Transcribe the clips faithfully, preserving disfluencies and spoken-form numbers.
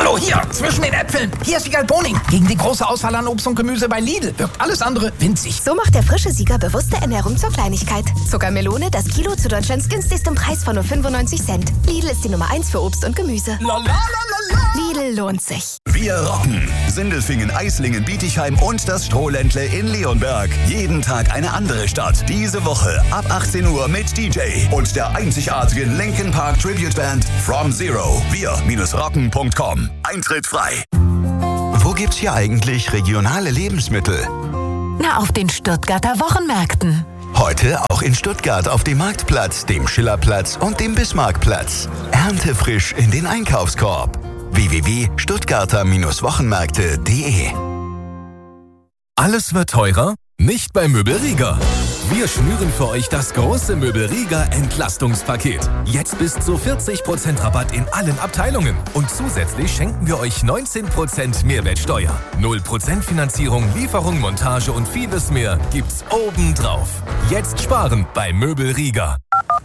Hallo, hier, zwischen den Äpfeln. Hier ist Siegal Boning. Gegen die große Auswahl an Obst und Gemüse bei Lidl wirkt alles andere winzig. So macht der frische Sieger bewusste Ernährung zur Kleinigkeit. Zuckermelone, das Kilo zu Deutschlands günstigstem Preis von nur fünfundneunzig Cent. Lidl ist die Nummer eins für Obst und Gemüse. La, la, la, la, la. Lidl lohnt sich. Wir rocken. Sindelfingen, Eislingen, Bietigheim und das Strohländle in Leonberg. Jeden Tag eine andere Stadt. Diese Woche ab achtzehn Uhr mit D J und der einzigartigen Linkin Park Tribute Band From Zero. wir rocken punkt com. Eintritt frei. Wo gibt's hier eigentlich regionale Lebensmittel? Na, auf den Stuttgarter Wochenmärkten. Heute auch in Stuttgart auf dem Marktplatz, dem Schillerplatz und dem Bismarckplatz. Erntefrisch in den Einkaufskorb. w w w punkt stuttgarter wochenmärkte punkt de. Alles wird teurer? Nicht bei Möbelrieger. Wir schnüren für euch das große Möbelrieger Entlastungspaket. Jetzt bis zu vierzig Prozent Rabatt in allen Abteilungen. Und zusätzlich schenken wir euch neunzehn Prozent Mehrwertsteuer. null Prozent Finanzierung, Lieferung, Montage und vieles mehr gibt's obendrauf. Jetzt sparen bei Möbelrieger.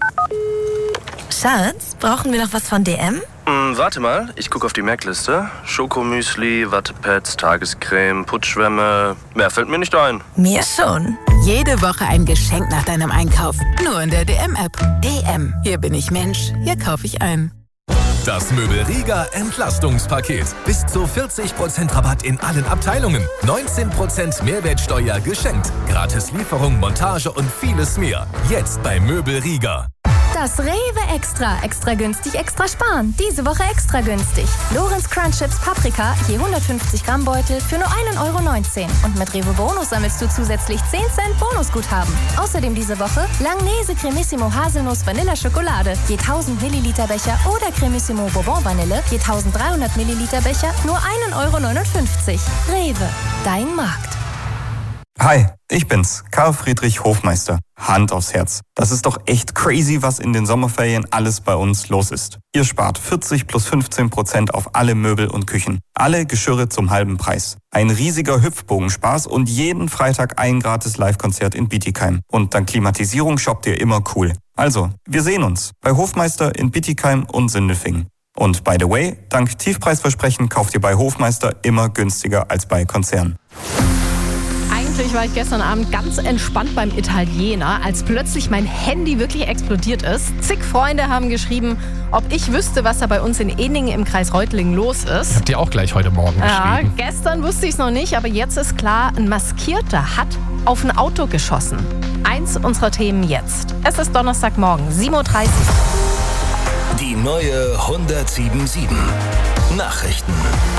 Schatz, brauchen wir noch was von D M? Hm, warte mal, ich gucke auf die Merkliste. Schokomüsli, Wattepads, Tagescreme, Putzschwämme. Mehr fällt mir nicht ein. Mir schon. Jede Woche ein Geschenk nach deinem Einkauf. Nur in der D M-App. D M. Hier bin ich Mensch. Hier kaufe ich ein. Das Möbelrieger Entlastungspaket. Bis zu vierzig Prozent Rabatt in allen Abteilungen. neunzehn Prozent Mehrwertsteuer geschenkt. Gratis Lieferung, Montage und vieles mehr. Jetzt bei Möbelrieger. Das Rewe Extra. Extra günstig, extra sparen. Diese Woche extra günstig. Lorenz Crunch Chips Paprika, je hundertfünfzig Gramm Beutel für nur ein Euro neunzehn. Und mit Rewe Bonus sammelst du zusätzlich zehn Cent Bonusguthaben. Außerdem diese Woche Langnese Cremissimo Haselnuss Vanilla Schokolade, je tausend Milliliter Becher oder Cremissimo Bourbon Vanille, je eintausenddreihundert Milliliter Becher, nur ein Euro neunundfünfzig. Rewe, dein Markt. Hi, ich bin's, Karl Friedrich Hofmeister. Hand aufs Herz. Das ist doch echt crazy, was in den Sommerferien alles bei uns los ist. Ihr spart vierzig plus fünfzehn Prozent auf alle Möbel und Küchen. Alle Geschirre zum halben Preis. Ein riesiger Hüpfbogenspaß und jeden Freitag ein gratis Live-Konzert in Bietigheim. Und dank Klimatisierung shoppt ihr immer cool. Also, wir sehen uns bei Hofmeister in Bietigheim und Sindelfingen. Und by the way, dank Tiefpreisversprechen kauft ihr bei Hofmeister immer günstiger als bei Konzernen. Eigentlich war ich gestern Abend ganz entspannt beim Italiener, als plötzlich mein Handy wirklich explodiert ist. Zig Freunde haben geschrieben, ob ich wüsste, was da bei uns in Eningen im Kreis Reutlingen los ist. Habt ihr auch gleich heute Morgen Ja, geschrieben? gestern wusste ich es noch nicht, aber jetzt ist klar, ein Maskierter hat auf ein Auto geschossen. Eins unserer Themen jetzt. Es ist Donnerstagmorgen, sieben Uhr dreißig. Die neue hundertsieben sieben Nachrichten.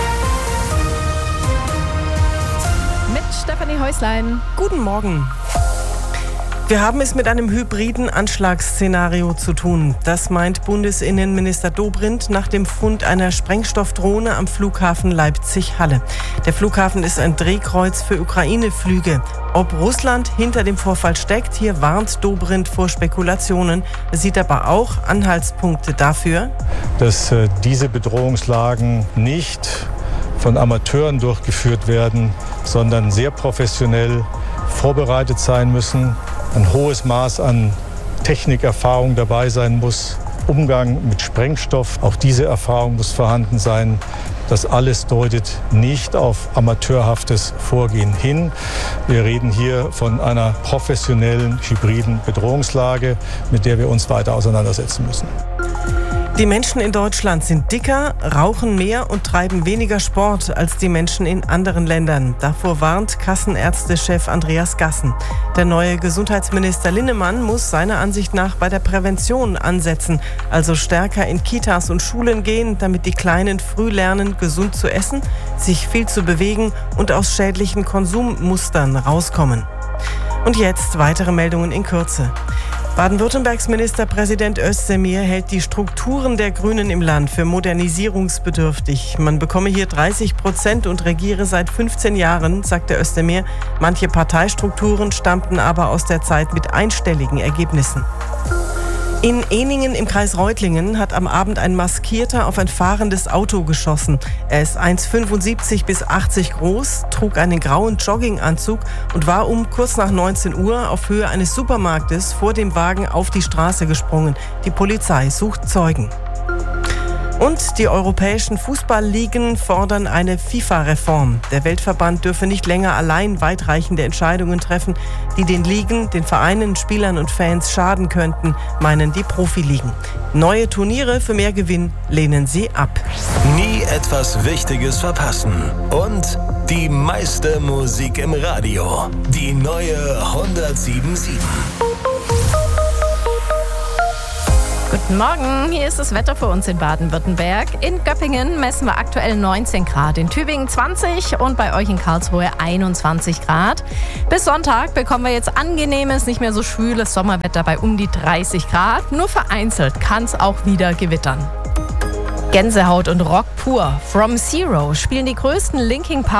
Mit Stefanie Häuslein. Guten Morgen. Wir haben es mit einem hybriden Anschlagsszenario zu tun. Das meint Bundesinnenminister Dobrindt nach dem Fund einer Sprengstoffdrohne am Flughafen Leipzig-Halle. Der Flughafen ist ein Drehkreuz für Ukraine-Flüge. Ob Russland hinter dem Vorfall steckt, hier warnt Dobrindt vor Spekulationen. Er sieht aber auch Anhaltspunkte dafür, dass äh, diese Bedrohungslagen nicht von Amateuren durchgeführt werden, sondern sehr professionell vorbereitet sein müssen. Ein hohes Maß an Technikerfahrung dabei sein muss, Umgang mit Sprengstoff, auch diese Erfahrung muss vorhanden sein. Das alles deutet nicht auf amateurhaftes Vorgehen hin. Wir reden hier von einer professionellen, hybriden Bedrohungslage, mit der wir uns weiter auseinandersetzen müssen. Die Menschen in Deutschland sind dicker, rauchen mehr und treiben weniger Sport als die Menschen in anderen Ländern. Davor warnt Kassenärztechef Andreas Gassen. Der neue Gesundheitsminister Linnemann muss seiner Ansicht nach bei der Prävention ansetzen, also stärker in Kitas und Schulen gehen, damit die Kleinen früh lernen, gesund zu essen, sich viel zu bewegen und aus schädlichen Konsummustern rauskommen. Und jetzt weitere Meldungen in Kürze. Baden-Württembergs Ministerpräsident Özdemir hält die Strukturen der Grünen im Land für modernisierungsbedürftig. Man bekomme hier dreißig Prozent und regiere seit fünfzehn Jahren, sagte Özdemir. Manche Parteistrukturen stammten aber aus der Zeit mit einstelligen Ergebnissen. In Eningen im Kreis Reutlingen hat am Abend ein Maskierter auf ein fahrendes Auto geschossen. Er ist eins Komma fünfundsiebzig bis achtzig groß, trug einen grauen Jogginganzug und war um kurz nach neunzehn Uhr auf Höhe eines Supermarktes vor dem Wagen auf die Straße gesprungen. Die Polizei sucht Zeugen. Und die europäischen Fußballligen fordern eine FIFA-Reform. Der Weltverband dürfe nicht länger allein weitreichende Entscheidungen treffen, die den Ligen, den Vereinen, Spielern und Fans schaden könnten, meinen die Profiligen. Neue Turniere für mehr Gewinn lehnen sie ab. Nie etwas Wichtiges verpassen. Und die meiste Musik im Radio. Die neue hundertsieben Komma sieben. Guten Morgen, hier ist das Wetter für uns in Baden-Württemberg. In Göppingen messen wir aktuell neunzehn Grad, in Tübingen zwanzig und bei euch in Karlsruhe einundzwanzig Grad. Bis Sonntag bekommen wir jetzt angenehmes, nicht mehr so schwüles Sommerwetter bei um die dreißig Grad. Nur vereinzelt kann es auch wieder gewittern. Gänsehaut und Rock pur. From Zero spielen die größten Linkin Park